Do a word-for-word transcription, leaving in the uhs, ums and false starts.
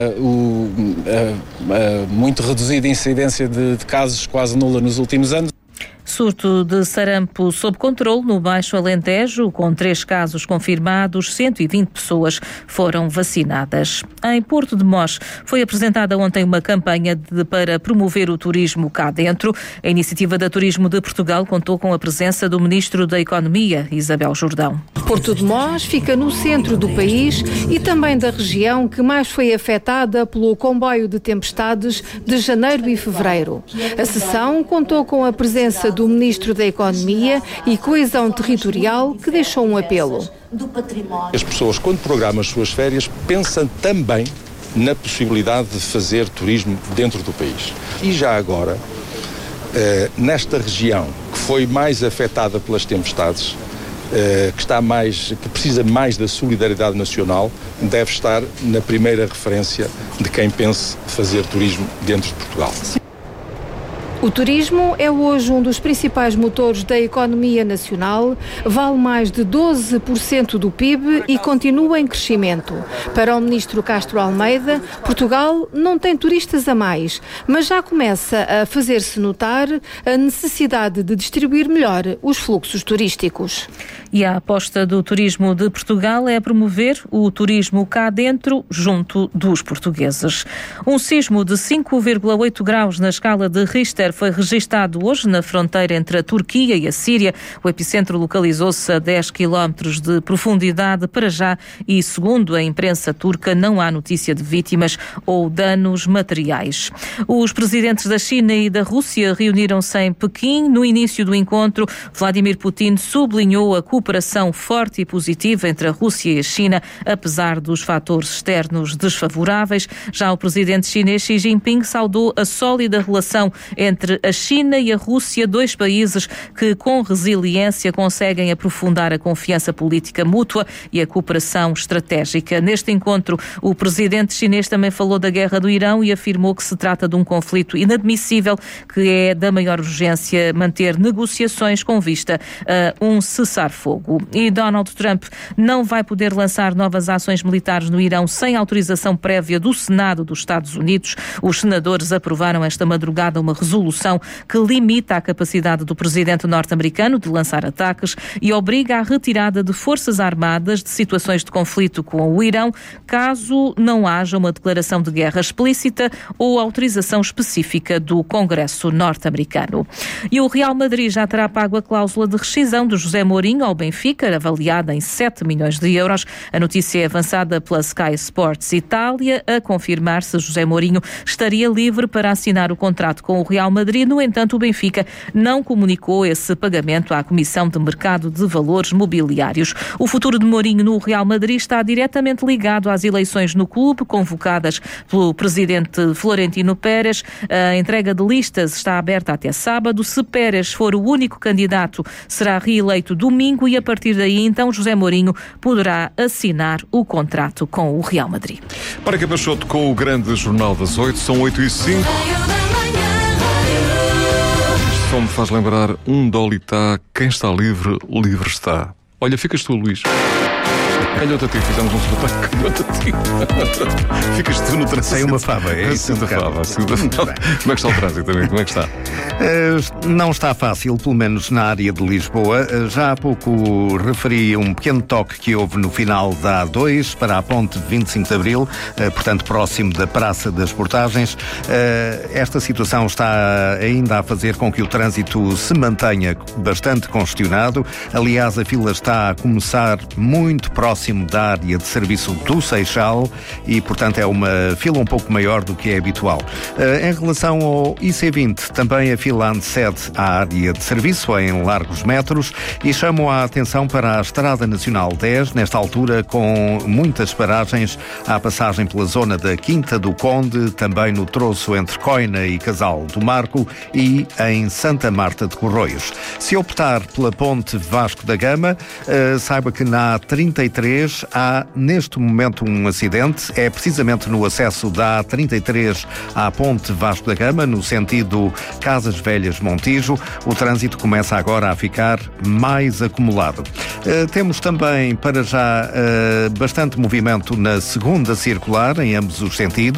O, a, a muito reduzida incidência de, de casos, quase nula nos últimos anos. Surto de sarampo sob controle no Baixo Alentejo, com três casos confirmados, cento e vinte pessoas foram vacinadas. Em Porto de Mós foi apresentada ontem uma campanha de, para promover o turismo cá dentro. A iniciativa da Turismo de Portugal contou com a presença do Ministro da Economia, Isabel Jordão. Porto de Mós fica no centro do país e também da região que mais foi afetada pelo comboio de tempestades de janeiro e fevereiro. A sessão contou com a presença do Ministro da Economia e Coesão Territorial, que deixou um apelo. As pessoas, quando programam as suas férias, pensam também na possibilidade de fazer turismo dentro do país. E já agora, eh, nesta região que foi mais afetada pelas tempestades, eh, que está mais, que precisa mais da solidariedade nacional, deve estar na primeira referência de quem pense fazer turismo dentro de Portugal. O turismo é hoje um dos principais motores da economia nacional, vale mais de doze por cento do P I B e continua em crescimento. Para o ministro Castro Almeida, Portugal não tem turistas a mais, mas já começa a fazer-se notar a necessidade de distribuir melhor os fluxos turísticos. E a aposta do Turismo de Portugal é promover o turismo cá dentro, junto dos portugueses. Um sismo de cinco vírgula oito graus na escala de Richter foi registado hoje na fronteira entre a Turquia e a Síria. O epicentro localizou-se a dez quilómetros de profundidade para já e, segundo a imprensa turca, não há notícia de vítimas ou danos materiais. Os presidentes da China e da Rússia reuniram-se em Pequim. No início do encontro, Vladimir Putin sublinhou a cooperação forte e positiva entre a Rússia e a China, apesar dos fatores externos desfavoráveis. Já o presidente chinês Xi Jinping saudou a sólida relação entre a China e a Rússia, dois países que com resiliência conseguem aprofundar a confiança política mútua e a cooperação estratégica. Neste encontro, o presidente chinês também falou da guerra do Irão e afirmou que se trata de um conflito inadmissível, que é da maior urgência manter negociações com vista a um cessar-fogo. E Donald Trump não vai poder lançar novas ações militares no Irão sem autorização prévia do Senado dos Estados Unidos. Os senadores aprovaram esta madrugada uma resolução que limita a capacidade do presidente norte-americano de lançar ataques e obriga à retirada de forças armadas de situações de conflito com o Irão, caso não haja uma declaração de guerra explícita ou autorização específica do Congresso norte-americano. E o Real Madrid já terá pago a cláusula de rescisão de José Mourinho ao Benfica, avaliada em sete milhões de euros. A notícia é avançada pela Sky Sports Itália, a confirmar se José Mourinho estaria livre para assinar o contrato com o Real Madrid. No entanto, o Benfica não comunicou esse pagamento à Comissão de Mercado de Valores Mobiliários. O futuro de Mourinho no Real Madrid está diretamente ligado às eleições no clube, convocadas pelo presidente Florentino Pérez. A entrega de listas está aberta até sábado. Se Pérez for o único candidato, será reeleito domingo e a partir daí, então, José Mourinho poderá assinar o contrato com o Real Madrid. Para que Peixoto com o grande Jornal das oito, são oito e cinco. Isto só me faz lembrar um Dolitá, quem está livre, livre está. Olha, ficas tu, Luís. Calhou-te a ti, fizemos um espetáculo, calhou-te a ti. Ficas tu no trânsito. Tem uma fava, é isso? Sinta fava, sinta fava. Como é que está o trânsito também? Como é que está? Uh, não está fácil, pelo menos na área de Lisboa. Uh, já há pouco referi um pequeno toque que houve no final da A dois para a ponte vinte e cinco de Abril, uh, portanto próximo da Praça das Portagens. Uh, esta situação está ainda a fazer com que o trânsito se mantenha bastante congestionado. Aliás, a fila está a começar muito próximo da área de serviço do Seixal e, portanto, é uma fila um pouco maior do que é habitual. Uh, em relação ao I C vinte, também a fila antecede à área de serviço em largos metros e chamam a atenção para a Estrada Nacional dez, nesta altura com muitas paragens à passagem pela zona da Quinta do Conde, também no troço entre Coina e Casal do Marco e em Santa Marta de Corroios. Se optar pela ponte Vasco da Gama, uh, saiba que na A trinta e três há neste momento um acidente, é precisamente no acesso da A trinta e três à ponte Vasco da Gama, no sentido Casas Velhas Montijo. O trânsito começa agora a ficar mais acumulado. Uh, temos também para já uh, bastante movimento na segunda circular, em ambos os sentidos.